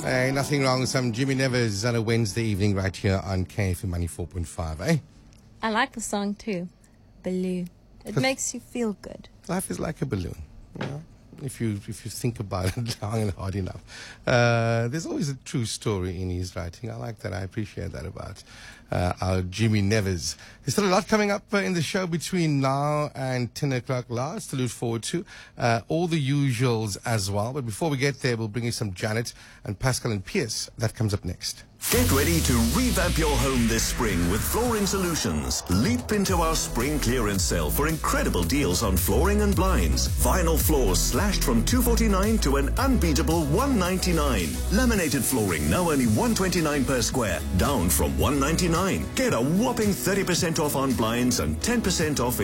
Hey, nothing wrong with some Jimmy Nevers on a Wednesday evening right here on KFM 94.5, eh? I like the song too, Balloon. It makes you feel good. Life is like a balloon, you know? If you think about it long and hard enough. There's always a true story in his writing. I like that. I appreciate that about our Jimmy Nevers. There's still a lot coming up in the show between now and 10 o'clock. Lots to look forward to. All the usuals as well. But before we get there, we'll bring you some Janet and Pascal and Pierce. That comes up next. Get ready to revamp your home this spring with Flooring Solutions. Leap into our spring clearance sale for incredible deals on flooring and blinds. Vinyl floors slashed from $249 to an unbeatable $199. Laminated flooring now only $129 per square, down from $199. Get a whopping 30% off on blinds and 10% off